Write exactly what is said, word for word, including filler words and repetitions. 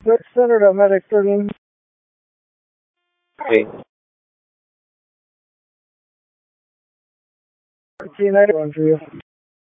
Centered on medic thirteen. Hey. thirteen ninety-one for you.